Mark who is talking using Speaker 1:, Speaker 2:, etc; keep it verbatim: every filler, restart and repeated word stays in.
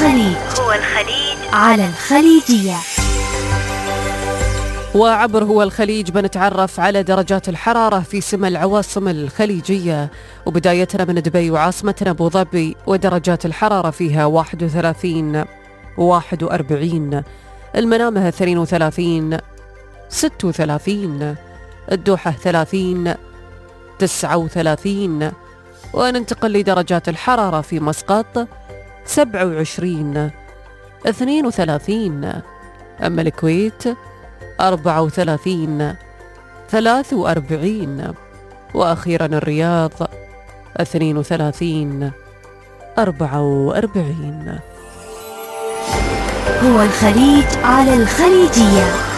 Speaker 1: الخليج هو الخليج على الخليجية.
Speaker 2: وعبر هو الخليج بنتعرف على درجات الحرارة في سما العواصم الخليجية، وبدايتنا من دبي وعاصمتنا أبو ظبي، ودرجات الحرارة فيها واحد وثلاثين واحد وأربعين، المنامة اثنين وثلاثين ستة وثلاثين، الدوحة ثلاثين تسعة وثلاثين، وننتقل لدرجات الحرارة في مسقط سبعة وعشرين اثنين وثلاثين، أما الكويت أربعة وثلاثين ثلاثة وأربعين، وأخيرا الرياض اثنين وثلاثين أربعة وأربعين.
Speaker 1: هو الخليج على الخليجية.